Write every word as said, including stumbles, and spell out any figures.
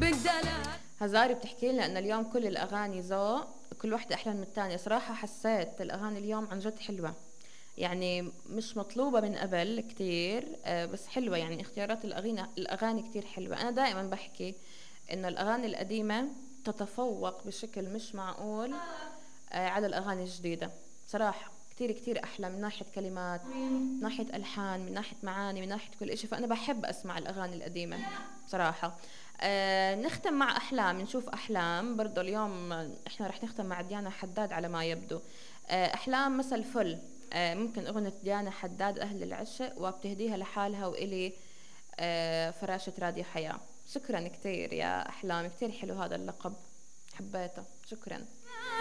هزاري بتحكي لنا انه اليوم كل الاغاني ذوق، كل وحده احلى من الثانيه. صراحه حسيت الاغاني اليوم عن جد حلوه، يعني مش مطلوبه من قبل كتير، آه، بس حلوه. يعني اختيارات الاغاني الاغاني كتير حلوه. انا دائما بحكي انه الاغاني القديمه تتفوق بشكل مش معقول آه، على الاغاني الجديده. صراحه كتير كتير احلى من ناحيه كلمات، من ناحيه الحان، من ناحيه معاني، من ناحيه كل إشي. فانا بحب اسمع الاغاني القديمه صراحه. آه نختم مع احلام، نشوف احلام برضه اليوم. احنا رح نختم مع ديانا حداد على ما يبدو. آه احلام مسا الفل. آه ممكن اغنيه ديانا حداد اهل العشق، وبتهديها لحالها والي آه فراشه راديو حياه. شكرا كتير يا احلام، كتير حلو هذا اللقب، حبيته، شكرا.